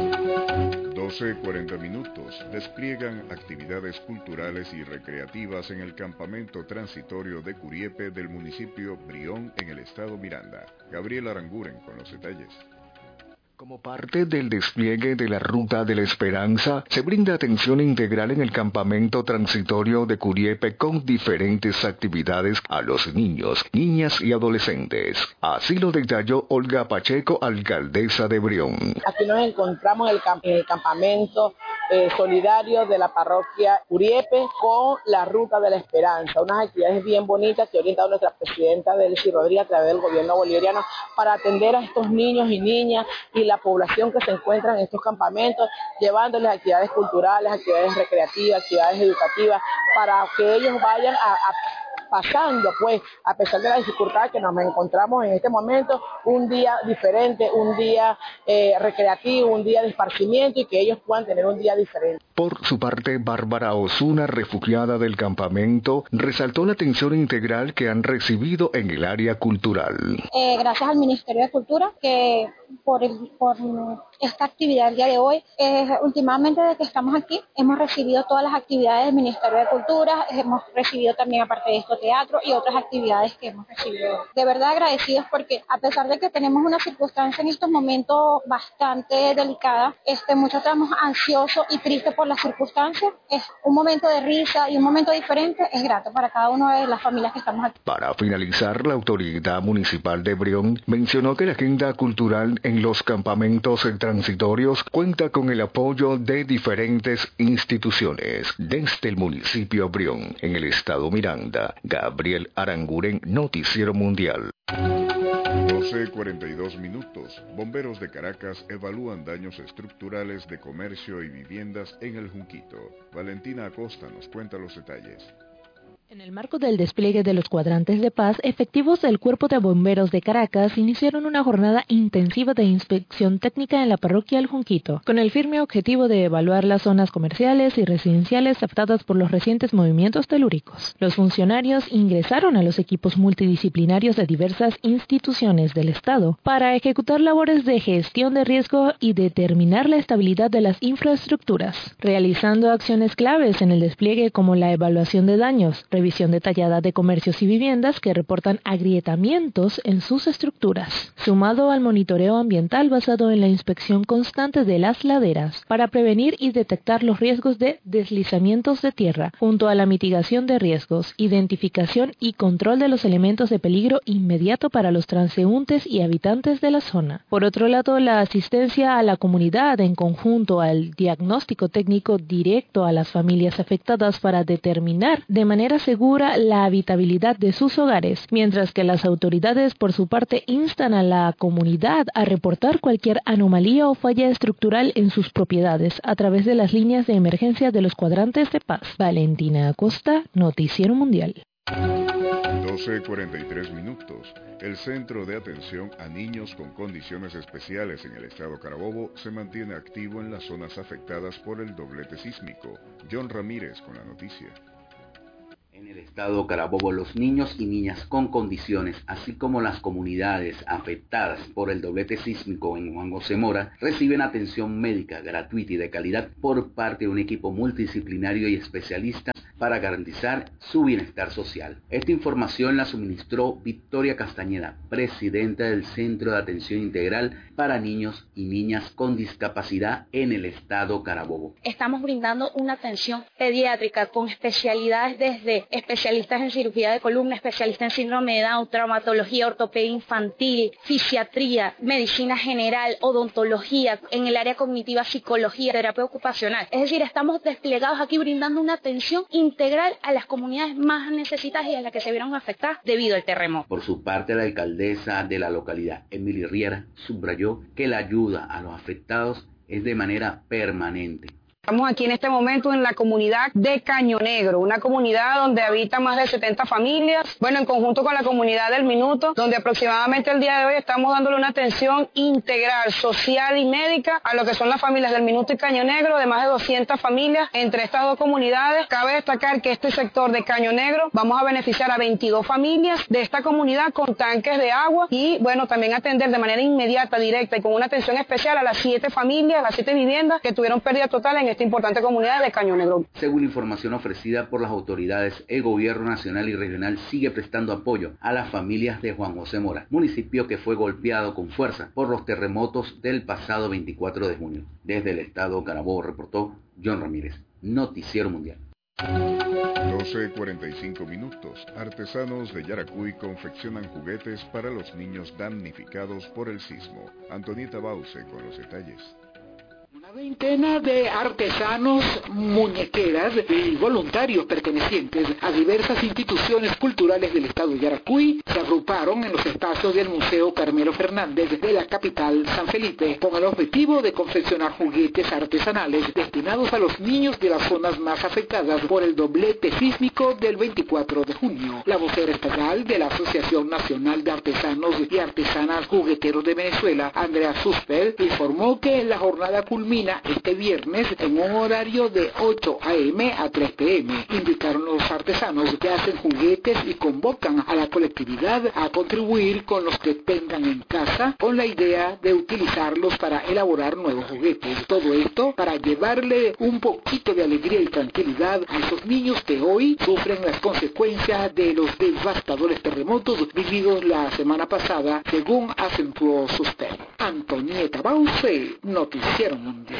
[SPEAKER 1] doce cuarenta minutos. Despliegan actividades culturales y recreativas en el campamento transitorio de Curiepe del municipio Brión en el estado Miranda. Gabriel Aranguren con los detalles.
[SPEAKER 11] Como parte del despliegue de la Ruta de la Esperanza, se brinda atención integral en el campamento transitorio de Curiepe con diferentes actividades a los niños, niñas y adolescentes. Así lo detalló Olga Pacheco, alcaldesa de Brión.
[SPEAKER 14] Aquí nos encontramos en el, camp- en el campamento eh, solidario de la parroquia Curiepe con la Ruta de la Esperanza, unas actividades bien bonitas que ha orientado nuestra presidenta Delcy Rodríguez a través del gobierno bolivariano para atender a estos niños y niñas y la población que se encuentra en estos campamentos, llevándoles actividades culturales, actividades recreativas, actividades educativas, para que ellos vayan a, a pasando, pues, a pesar de la dificultad que nos encontramos en este momento, un día diferente, un día eh, recreativo, un día de esparcimiento y que ellos puedan tener un día diferente.
[SPEAKER 11] Por su parte, Bárbara Osuna, refugiada del campamento, resaltó la atención integral que han recibido en el área cultural.
[SPEAKER 15] Eh, gracias al Ministerio de Cultura que por, el, por esta actividad el día de hoy, eh, últimamente desde que estamos aquí, hemos recibido todas las actividades del Ministerio de Cultura, hemos recibido también aparte de esto teatro y otras actividades que hemos recibido. De verdad agradecidos porque a pesar de que tenemos una circunstancia en estos momentos bastante delicada, este, muchos estamos ansiosos y tristes por las circunstancias, es un momento de risa y un momento diferente, es grato para cada una de las familias que estamos aquí.
[SPEAKER 11] Para finalizar, la autoridad municipal de Brión mencionó que la agenda cultural en los campamentos transitorios cuenta con el apoyo de diferentes instituciones. Desde el municipio Brión, en el estado Miranda, Gabriel Aranguren, Noticiero Mundial.
[SPEAKER 1] doce cuarenta y dos minutos. Bomberos de Caracas evalúan daños estructurales de comercio y viviendas en el Junquito. Valentina Acosta nos cuenta los detalles.
[SPEAKER 12] En el marco del despliegue de los cuadrantes de paz, efectivos del Cuerpo de Bomberos de Caracas iniciaron una jornada intensiva de inspección técnica en la parroquia El Junquito, con el firme objetivo de evaluar las zonas comerciales y residenciales afectadas por los recientes movimientos telúricos. Los funcionarios ingresaron a los equipos multidisciplinarios de diversas instituciones del Estado para ejecutar labores de gestión de riesgo y determinar la estabilidad de las infraestructuras, realizando acciones claves en el despliegue como la evaluación de daños, revisión detallada de comercios y viviendas que reportan agrietamientos en sus estructuras, sumado al monitoreo ambiental basado en la inspección constante de las laderas para prevenir y detectar los riesgos de deslizamientos de tierra, junto a la mitigación de riesgos, identificación y control de los elementos de peligro inmediato para los transeúntes y habitantes de la zona. Por otro lado, la asistencia a la comunidad en conjunto al diagnóstico técnico directo a las familias afectadas para determinar de manera segura la habitabilidad de sus hogares, mientras que las autoridades por su parte instan a la comunidad a reportar cualquier anomalía o falla estructural en sus propiedades a través de las líneas de emergencia de los cuadrantes de paz. Valentina Acosta, Noticiero Mundial.
[SPEAKER 1] doce cuarenta y tres minutos. El Centro de Atención a Niños con Condiciones Especiales en el estado Carabobo se mantiene activo en las zonas afectadas por el doblete sísmico. John Ramírez con la noticia.
[SPEAKER 16] En el estado Carabobo, los niños y niñas con condiciones, así como las comunidades afectadas por el doblete sísmico en Juan José Mora, reciben atención médica gratuita y de calidad por parte de un equipo multidisciplinario y especialista para garantizar su bienestar social. Esta información la suministró Victoria Castañeda, presidenta del Centro de Atención Integral para Niños y Niñas con Discapacidad en el estado Carabobo.
[SPEAKER 17] Estamos brindando una atención pediátrica con especialidades desde especialistas en cirugía de columna, especialistas en síndrome de Down, traumatología, ortopedia infantil, fisiatría, medicina general, odontología, en el área cognitiva, psicología, terapia ocupacional. Es decir, estamos desplegados aquí brindando una atención integral a las comunidades más necesitadas y a las que se vieron afectadas debido al terremoto.
[SPEAKER 16] Por su parte, la alcaldesa de la localidad, Emily Riera, subrayó que la ayuda a los afectados es de manera permanente.
[SPEAKER 18] Estamos aquí en este momento en la comunidad de Caño Negro, una comunidad donde habitan más de setenta familias, bueno, en conjunto con la comunidad del Minuto, donde aproximadamente el día de hoy estamos dándole una atención integral, social y médica a lo que son las familias del Minuto y Caño Negro, de más de doscientas familias entre estas dos comunidades. Cabe destacar que este sector de Caño Negro vamos a beneficiar a veintidós familias de esta comunidad con tanques de agua y, bueno, también atender de manera inmediata, directa y con una atención especial a las siete familias, las siete viviendas que tuvieron pérdida total en este importante comunidad de Caño Negro.
[SPEAKER 16] Según información ofrecida por las autoridades, el gobierno nacional y regional sigue prestando apoyo a las familias de Juan José Mora, municipio que fue golpeado con fuerza por los terremotos del pasado veinticuatro de junio. Desde el estado Carabobo reportó John Ramírez, Noticiero Mundial.
[SPEAKER 1] doce cuarenta y cinco minutos. Artesanos de Yaracuy confeccionan juguetes para los niños damnificados por el sismo. Antonieta Bause con los detalles.
[SPEAKER 19] Una veintena de artesanos, muñequeras y voluntarios pertenecientes a diversas instituciones culturales del estado de Yaracuy se agruparon en los espacios del Museo Carmelo Fernández de la capital San Felipe con el objetivo de confeccionar juguetes artesanales destinados a los niños de las zonas más afectadas por el doblete sísmico del veinticuatro de junio. La vocera estatal de la Asociación Nacional de Artesanos y Artesanas Jugueteros de Venezuela, Andrea Suspel, informó que la jornada culmina este viernes en un horario de ocho a eme a tres pe eme. Invitaron a los artesanos que hacen juguetes y convocan a la colectividad a contribuir con los que tengan en casa con la idea de utilizarlos para elaborar nuevos juguetes. Todo esto para llevarle un poquito de alegría y tranquilidad a esos niños que hoy sufren las consecuencias de los devastadores terremotos vividos la semana pasada, según acentuó Suster. Antonieta Bause, Noticiero Mundial.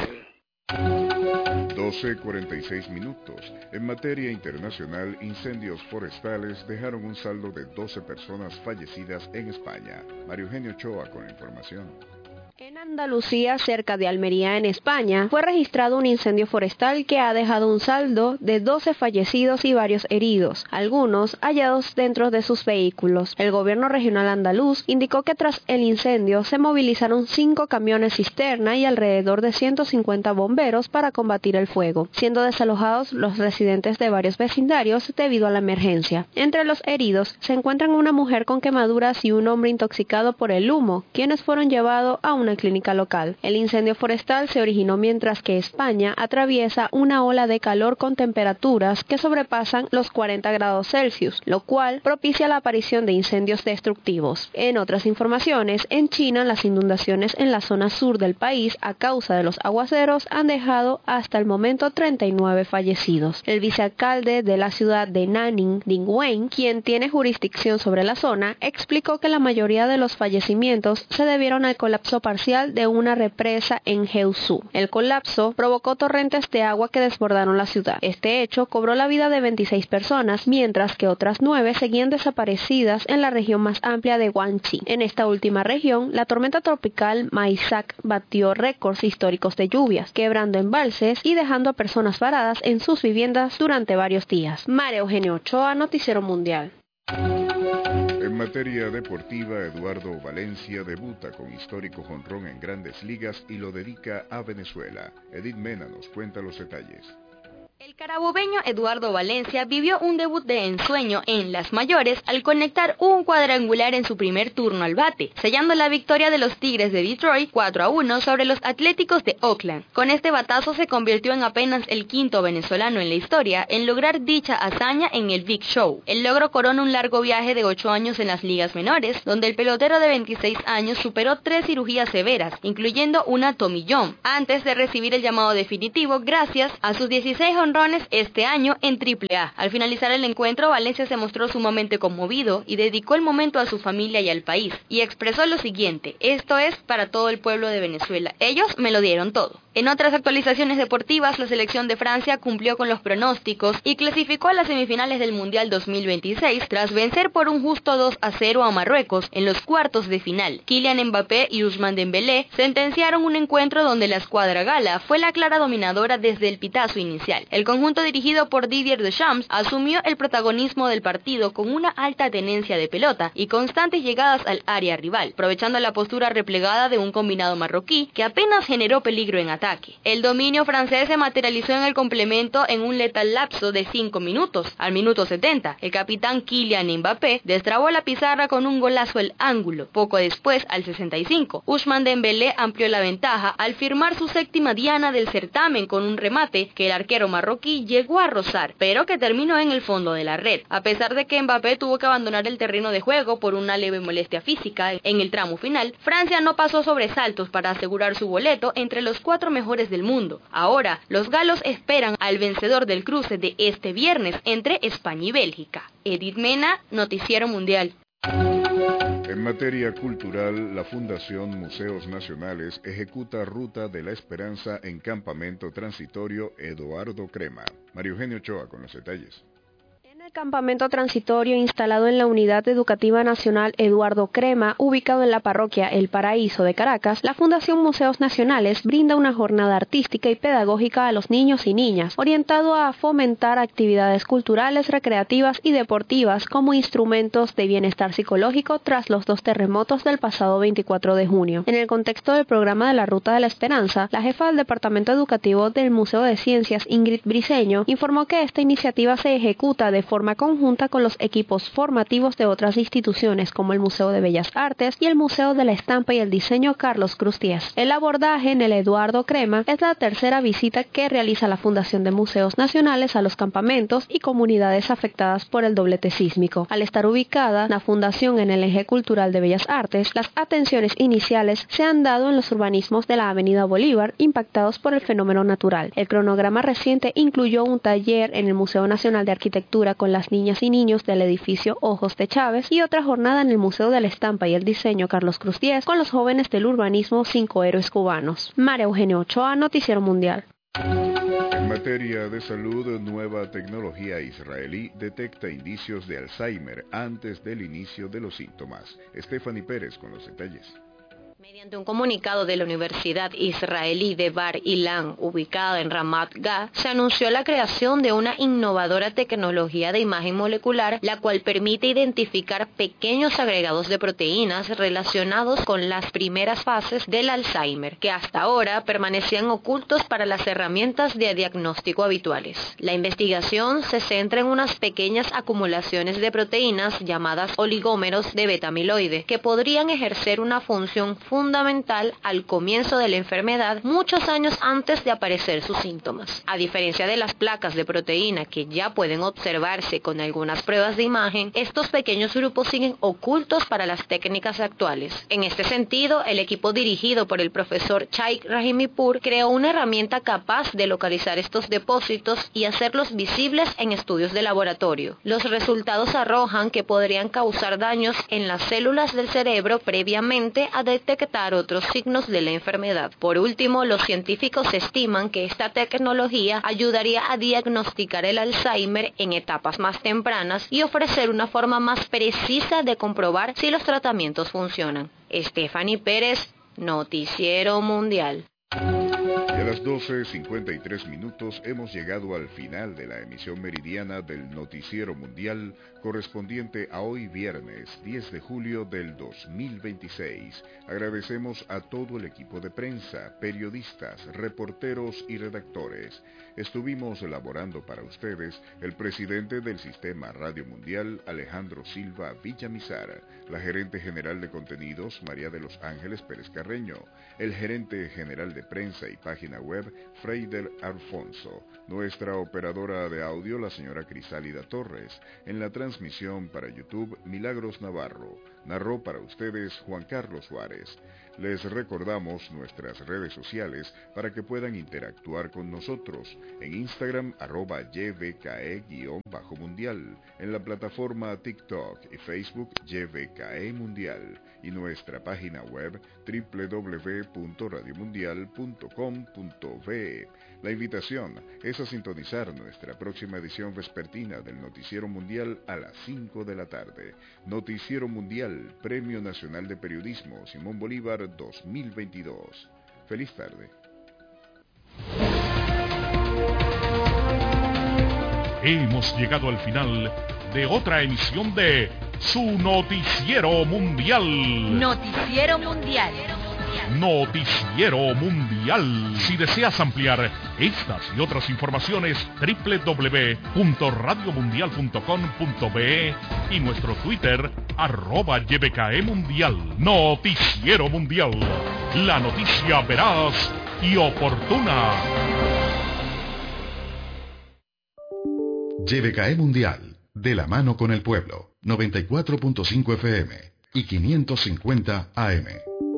[SPEAKER 1] doce cuarenta y seis minutos. En materia internacional, incendios forestales dejaron un saldo de doce personas fallecidas en España. Mario Eugenio Ochoa con la información.
[SPEAKER 8] En Andalucía, cerca de Almería, en España, fue registrado un incendio forestal que ha dejado un saldo de doce fallecidos y varios heridos, algunos hallados dentro de sus vehículos. El gobierno regional andaluz indicó que tras el incendio se movilizaron cinco camiones cisterna y alrededor de ciento cincuenta bomberos para combatir el fuego, siendo desalojados los residentes de varios vecindarios debido a la emergencia. Entre los heridos se encuentran una mujer con quemaduras y un hombre intoxicado por el humo, quienes fueron llevados a una clínica local. El incendio forestal se originó mientras que España atraviesa una ola de calor con temperaturas que sobrepasan los cuarenta grados Celsius, lo cual propicia la aparición de incendios destructivos. En otras informaciones, en China las inundaciones en la zona sur del país a causa de los aguaceros han dejado hasta el momento treinta y nueve fallecidos. El vicealcalde de la ciudad de Nanning, Ding Wen, quien tiene jurisdicción sobre la zona, explicó que la mayoría de los fallecimientos se debieron al colapso parcial de una represa en Jiangsu. El colapso provocó torrentes de agua que desbordaron la ciudad. Este hecho cobró la vida de veintiséis personas, mientras que otras nueve seguían desaparecidas en la región más amplia de Guangxi. En esta última región, la tormenta tropical Maisak batió récords históricos de lluvias, quebrando embalses y dejando a personas varadas en sus viviendas durante varios días. María Eugenio Ochoa, Noticiero Mundial.
[SPEAKER 1] En materia deportiva, Eduardo Valencia debuta con histórico jonrón en Grandes Ligas y lo dedica a Venezuela. Edith Mena nos cuenta los detalles.
[SPEAKER 4] El carabobeño Eduardo Valencia vivió un debut de ensueño en las mayores al conectar un cuadrangular en su primer turno al bate, sellando la victoria de los Tigres de Detroit cuatro a uno sobre los Atléticos de Oakland. Con este batazo se convirtió en apenas el quinto venezolano en la historia en lograr dicha hazaña en el Big Show. El logro corona un largo viaje de ocho años en las ligas menores, donde el pelotero de veintiséis años superó tres cirugías severas, incluyendo una tomillón, antes de recibir el llamado definitivo gracias a sus dieciséis honrones este año en triple A. Al finalizar el encuentro, Valencia se mostró sumamente conmovido y dedicó el momento a su familia y al país, y expresó lo siguiente: esto es para todo el pueblo de Venezuela, ellos me lo dieron todo. En otras actualizaciones deportivas, la selección de Francia cumplió con los pronósticos y clasificó a las semifinales del Mundial dos mil veintiséis tras vencer por un justo dos a cero a Marruecos en los cuartos de final. Kylian Mbappé y Ousmane Dembélé sentenciaron un encuentro donde la escuadra gala fue la clara dominadora desde el pitazo inicial. El conjunto dirigido por Didier Deschamps asumió el protagonismo del partido con una alta tenencia de pelota y constantes llegadas al área rival, aprovechando la postura replegada de un combinado marroquí que apenas generó peligro en ataque. El dominio francés se materializó en el complemento en un letal lapso de cinco minutos. Al minuto setenta, el capitán Kylian Mbappé destrabó la pizarra con un golazo al ángulo. Poco después, al sesenta y cinco, Ousmane Dembélé amplió la ventaja al firmar su séptima diana del certamen con un remate que el arquero marroquí llegó a rozar, pero que terminó en el fondo de la red. A pesar de que Mbappé tuvo que abandonar el terreno de juego por una leve molestia física en el tramo final, Francia no pasó sobresaltos para asegurar su boleto entre los cuatro mejores del mundo. Ahora, los galos esperan al vencedor del cruce de este viernes entre España y Bélgica. Edith Mena, Noticiero Mundial.
[SPEAKER 1] En materia cultural, la Fundación Museos Nacionales ejecuta Ruta de la Esperanza en Campamento Transitorio Eduardo Crema. María Eugenia Ochoa con los detalles.
[SPEAKER 8] El campamento transitorio instalado en la Unidad Educativa Nacional Eduardo Crema, ubicado en la parroquia El Paraíso de Caracas, la Fundación Museos Nacionales brinda una jornada artística y pedagógica a los niños y niñas, orientado a fomentar actividades culturales, recreativas y deportivas como instrumentos de bienestar psicológico tras los dos terremotos del pasado veinticuatro de junio. En el contexto del programa de la Ruta de la Esperanza, la jefa del Departamento Educativo del Museo de Ciencias, Ingrid Briceño, informó que esta iniciativa se ejecuta de forma conjunta con los equipos formativos de otras instituciones como el Museo de Bellas Artes y el Museo de la Estampa y el Diseño Carlos Cruz Díaz. El abordaje en el Eduardo Crema es la tercera visita que realiza la Fundación de Museos Nacionales a los campamentos y comunidades afectadas por el doblete sísmico. Al estar ubicada la Fundación en el eje cultural de Bellas Artes, las atenciones iniciales se han dado en los urbanismos de la Avenida Bolívar impactados por el fenómeno natural. El cronograma reciente incluyó un taller en el Museo Nacional de Arquitectura con las niñas y niños del edificio Ojos de Chávez y otra jornada en el Museo de la Estampa y el Diseño Carlos Cruz Díaz con los jóvenes del urbanismo Cinco Héroes Cubanos. María Eugenia Ochoa, Noticiero Mundial.
[SPEAKER 1] En materia de salud, nueva tecnología israelí detecta indicios de Alzheimer antes del inicio de los síntomas. Stephanie Pérez con los detalles.
[SPEAKER 7] Mediante un comunicado de la Universidad Israelí de Bar Ilan, ubicada en Ramat Gan, se anunció la creación de una innovadora tecnología de imagen molecular, la cual permite identificar pequeños agregados de proteínas relacionados con las primeras fases del Alzheimer, que hasta ahora permanecían ocultos para las herramientas de diagnóstico habituales. La investigación se centra en unas pequeñas acumulaciones de proteínas llamadas oligómeros de beta-amiloide, que podrían ejercer una función fundamental al comienzo de la enfermedad muchos años antes de aparecer sus síntomas. A diferencia de las placas de proteína que ya pueden observarse con algunas pruebas de imagen, estos pequeños grupos siguen ocultos para las técnicas actuales. En este sentido, el equipo dirigido por el profesor Chaik Rahimipur creó una herramienta capaz de localizar estos depósitos y hacerlos visibles en estudios de laboratorio. Los resultados arrojan que podrían causar daños en las células del cerebro previamente a detectar otros signos de la enfermedad. Por último, los científicos estiman que esta tecnología ayudaría a diagnosticar el Alzheimer en etapas más tempranas y ofrecer una forma más precisa de comprobar si los tratamientos funcionan. Stephanie Pérez, Noticiero Mundial.
[SPEAKER 1] Y a las las doce cincuenta y tres minutos hemos llegado al final de la emisión meridiana del Noticiero Mundial correspondiente a hoy viernes diez de julio del dos mil veintiséis. Agradecemos a todo el equipo de prensa, periodistas, reporteros y redactores. Estuvimos elaborando para ustedes el presidente del Sistema Radio Mundial, Alejandro Silva Villamizar, la gerente general de contenidos, María de los Ángeles Pérez Carreño, el gerente general de prensa y página web, Freider Alfonso, nuestra operadora de audio, la señora Crisálida Torres, en la transmisión para YouTube, Milagros Navarro, narró para ustedes Juan Carlos Suárez. Les recordamos nuestras redes sociales para que puedan interactuar con nosotros en Instagram arroba Y V K E-mundial, en la plataforma TikTok y Facebook Y V K E Mundial y nuestra página web doble u doble u doble u punto radio mundial punto com punto be. La invitación es a sintonizar nuestra próxima edición vespertina del Noticiero Mundial a las cinco de la tarde. Noticiero Mundial, Premio Nacional de Periodismo Simón Bolívar dos mil veintidós. Feliz tarde.
[SPEAKER 2] Hemos llegado al final de otra emisión de su Noticiero Mundial.
[SPEAKER 4] Noticiero Mundial.
[SPEAKER 2] Noticiero Mundial. Si deseas ampliar estas y otras informaciones, doble u doble u doble u punto radio mundial punto com punto be y nuestro Twitter, arroba Y V K E Mundial. Noticiero Mundial. La noticia veraz y oportuna.
[SPEAKER 9] Y V K E Mundial, de la mano con el pueblo, noventa y cuatro punto cinco F M y quinientos cincuenta A M.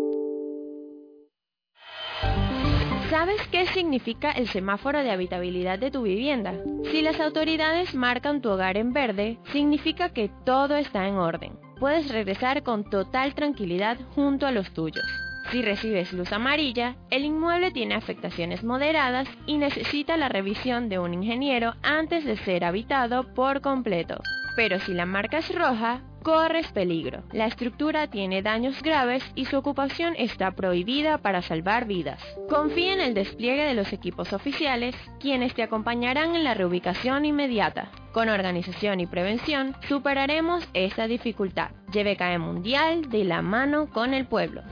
[SPEAKER 8] ¿Sabes qué significa el semáforo de habitabilidad de tu vivienda? Si las autoridades marcan tu hogar en verde, significa que todo está en orden. Puedes regresar con total tranquilidad junto a los tuyos. Si recibes luz amarilla, el inmueble tiene afectaciones moderadas y necesita la revisión de un ingeniero antes de ser habitado por completo. Pero si la marca es roja, corres peligro. La estructura tiene daños graves y su ocupación está prohibida para salvar vidas. Confía en el despliegue de los equipos oficiales, quienes te acompañarán en la reubicación inmediata. Con organización y prevención, superaremos esta dificultad. Y V K E Mundial, de la mano con el pueblo.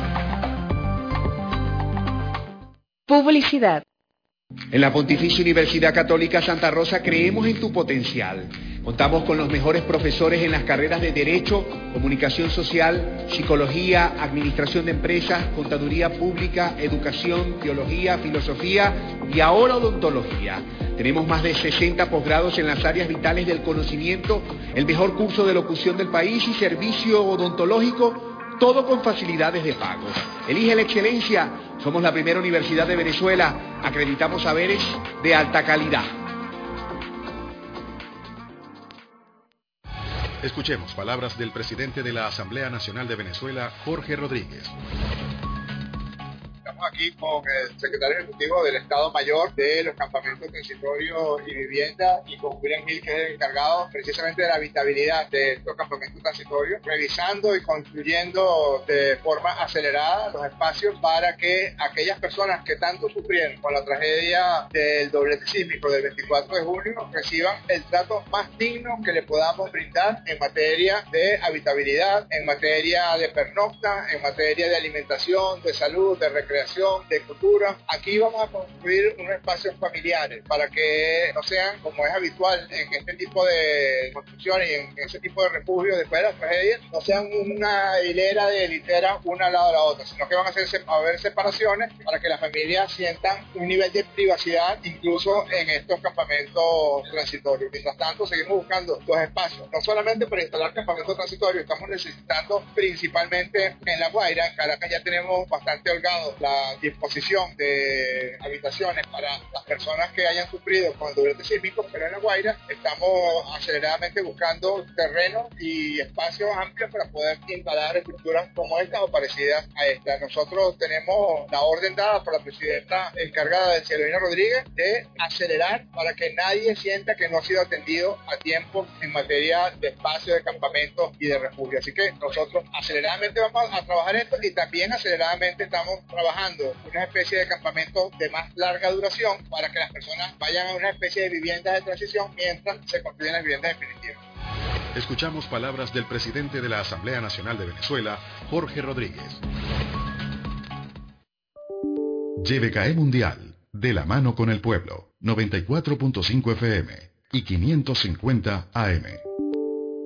[SPEAKER 20] Publicidad. En la Pontificia Universidad Católica Santa Rosa creemos en tu potencial. Contamos con los mejores profesores en las carreras de Derecho, Comunicación Social, Psicología, Administración de Empresas, Contaduría Pública, Educación, Teología, Filosofía y ahora Odontología. Tenemos más de sesenta posgrados en las áreas vitales del conocimiento, el mejor curso de locución del país y servicio odontológico, todo con facilidades de pago. Elige la excelencia. Somos la primera universidad de Venezuela. Acreditamos saberes de alta calidad.
[SPEAKER 9] Escuchemos palabras del presidente de la Asamblea Nacional de Venezuela, Jorge Rodríguez.
[SPEAKER 5] Estamos aquí con el secretario ejecutivo del Estado Mayor de los campamentos transitorios y vivienda y con William Hill, que es el encargado precisamente de la habitabilidad de estos campamentos transitorios, revisando y construyendo de forma acelerada los espacios para que aquellas personas que tanto sufrieron con la tragedia del doblete sísmico del veinticuatro de junio reciban el trato más digno que le podamos brindar en materia de habitabilidad, en materia de pernocta, en materia de alimentación, de salud, de recreación, de cultura. Aquí vamos a construir unos espacios familiares para que no sean, como es habitual en este tipo de construcciones y en ese tipo de refugios después de las tragedias, no sean una hilera de literas una al lado de la otra, sino que van a, hacer, a haber separaciones para que las familias sientan un nivel de privacidad incluso en estos campamentos transitorios. Mientras tanto, seguimos buscando los espacios, no solamente para instalar campamentos transitorios, estamos necesitando principalmente en La Guaira. En Caracas ya tenemos bastante holgado la disposición de habitaciones para las personas que hayan sufrido con el doblete sísmico, pero en La Guaira estamos aceleradamente buscando terrenos y espacios amplios para poder instalar estructuras como esta o parecidas a esta. Nosotros tenemos la orden dada por la presidenta encargada del Cielo Rodríguez de acelerar para que nadie sienta que no ha sido atendido a tiempo en materia de espacio de campamento y de refugio. Así que nosotros aceleradamente vamos a trabajar esto y también aceleradamente estamos trabajando creando una especie de campamento de más larga duración para que las personas vayan a una especie de viviendas de transición mientras se construyen las viviendas definitivas.
[SPEAKER 9] Escuchamos palabras del presidente de la Asamblea Nacional de Venezuela, Jorge Rodríguez. G B K E Mundial, de la mano con el pueblo, noventa y cuatro punto cinco F M y quinientos cincuenta A M.